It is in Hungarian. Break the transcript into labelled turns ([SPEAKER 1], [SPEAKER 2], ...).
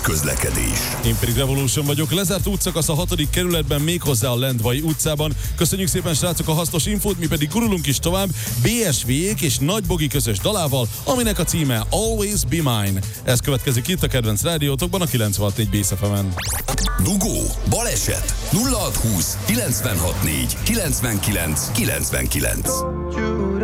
[SPEAKER 1] közlekedés.
[SPEAKER 2] Én pedig Revolution vagyok. Lezárt útszakasz a 6. kerületben, méghozzá a Lendvai utcában. Köszönjük szépen, srácok, a hasznos infót, mi pedig gurulunk is tovább BSV-ék és Nagy Bogi közös dalával, aminek a címe Always Be Mine. Ez következik itt a kedvenc rádiótokban, a 96.4 Bész FM-en.
[SPEAKER 1] Dugó, baleset, 0620 964 99 99.